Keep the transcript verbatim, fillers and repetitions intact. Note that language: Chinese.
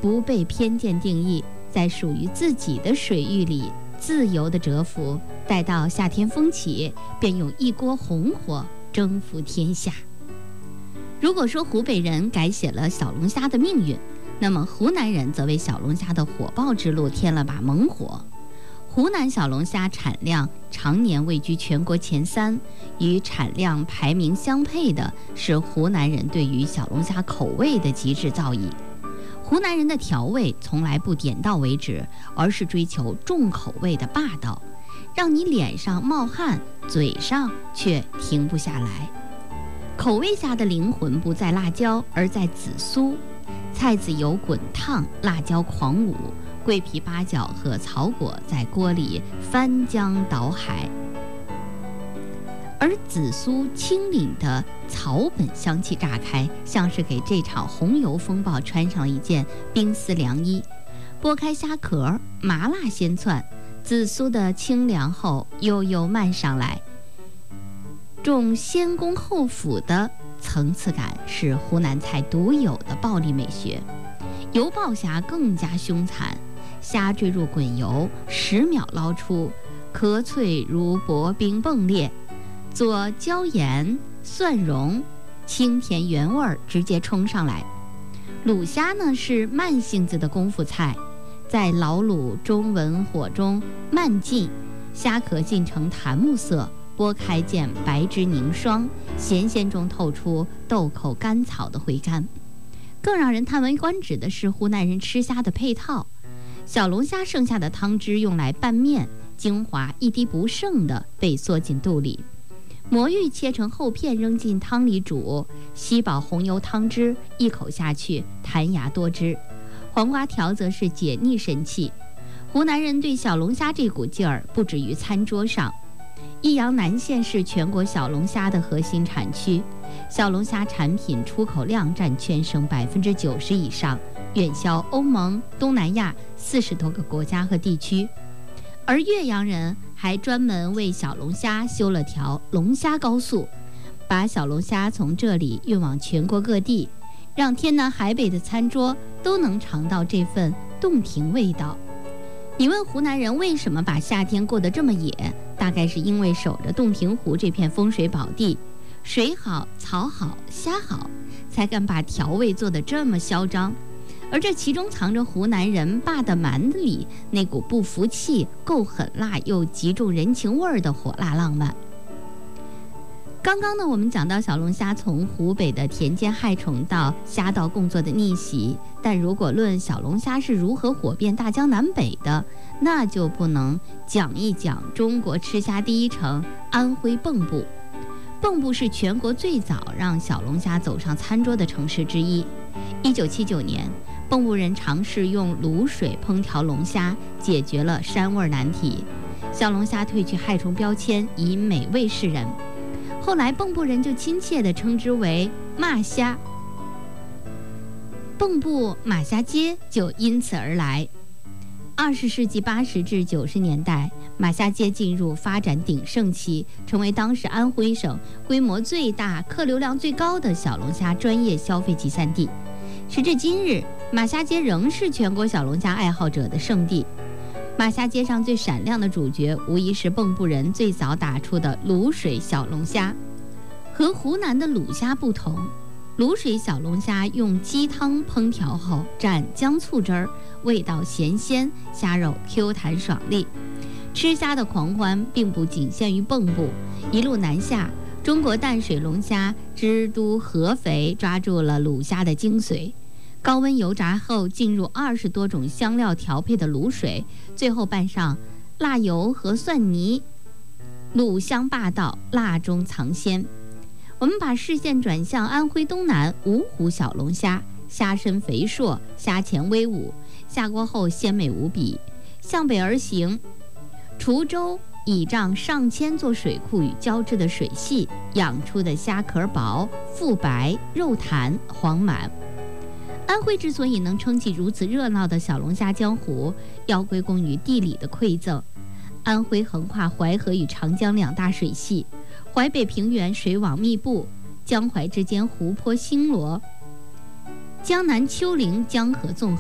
不被偏见定义，在属于自己的水域里自由的蛰伏，待到夏天风起，便用一锅红火征服天下。如果说湖北人改写了小龙虾的命运，那么湖南人则为小龙虾的火爆之路添了把猛火。湖南小龙虾产量常年位居全国前三，与产量排名相配的是湖南人对于小龙虾口味的极致造诣。湖南人的调味从来不点到为止，而是追求重口味的霸道，让你脸上冒汗，嘴上却停不下来。口味虾的灵魂不在辣椒，而在紫苏。菜籽油滚烫，辣椒狂舞，桂皮、八角和草果在锅里翻江倒海，而紫苏清凜的草本香气炸开，像是给这场红油风暴穿上了一件冰丝凉衣。剥开虾壳，麻辣鲜窜，紫苏的清凉后悠悠漫上来，重先攻后辅的层次感是湖南菜独有的暴力美学。油爆虾更加凶残，虾坠入滚油，十秒捞出，壳脆如薄冰迸裂，佐椒盐蒜蓉，清甜原味直接冲上来。卤虾呢是慢性子的功夫菜，在老卤中文火中慢浸，虾壳浸成檀木色，剥开见白汁凝霜，咸鲜中透出豆蔻甘草的回甘。更让人叹为观止的是湖南人吃虾的配套，小龙虾剩下的汤汁用来拌面，精华一滴不剩的被缩进肚里。魔芋切成厚片扔进汤里煮，吸饱红油汤汁，一口下去弹牙多汁。黄瓜条则是解腻神器。湖南人对小龙虾这股劲儿不止于餐桌上。益阳南县是全国小龙虾的核心产区，小龙虾产品出口量占全省百分之九十以上，远销欧盟、东南亚四十多个国家和地区。而岳阳人还专门为小龙虾修了条龙虾高速，把小龙虾从这里运往全国各地，让天南海北的餐桌都能尝到这份洞庭味道。你问湖南人为什么把夏天过得这么野，大概是因为守着洞庭湖这片风水宝地，水好、草好、虾好，才敢把调味做得这么嚣张。而这其中藏着湖南人霸的蛮子里那股不服气、够狠辣又极重人情味儿的火辣浪漫。刚刚呢，我们讲到小龙虾从湖北的田间害虫到虾道共作的逆袭，但如果论小龙虾是如何火遍大江南北的，那就不能讲一讲中国吃虾第一城安徽蚌埠。蚌埠是全国最早让小龙虾走上餐桌的城市之一。一九七九年，蚌埠人尝试用卤水烹调龙虾，解决了膻味难题。小龙虾褪去害虫标签，以美味示人。后来蚌埠人就亲切地称之为马虾，蚌埠马虾街就因此而来。二十世纪八十至九十年代，马虾街进入发展鼎盛期，成为当时安徽省规模最大、客流量最高的小龙虾专业消费集散地。时至今日，马虾街仍是全国小龙虾爱好者的圣地。马虾街上最闪亮的主角，无疑是蚌埠人最早打出的卤水小龙虾。和湖南的卤虾不同，卤水小龙虾用鸡汤烹调后蘸姜醋汁儿，味道咸鲜，虾肉 Q 弹爽利。吃虾的狂欢并不仅限于蚌埠，一路南下，中国淡水龙虾之都合肥抓住了卤虾的精髓。高温油炸后进入二十多种香料调配的卤水，最后拌上辣油和蒜泥，卤香霸道，辣中藏鲜。我们把视线转向安徽东南芜湖小龙虾，虾身肥硕，虾钳威武，下锅后鲜美无比。向北而行，滁州倚仗上千座水库与交织的水系，养出的虾壳薄、腹白、肉弹、黄满。安徽之所以能撑起如此热闹的小龙虾江湖，要归功于地理的馈赠。安徽横跨淮河与长江两大水系，淮北平原水网密布，江淮之间湖泊星罗，江南丘陵江河纵横。